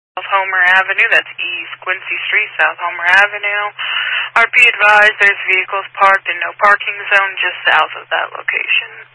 South Homer Avenue. That's East Quincy Street, South Homer Avenue. RP advised there's vehicles parked in no parking zone just south of that location.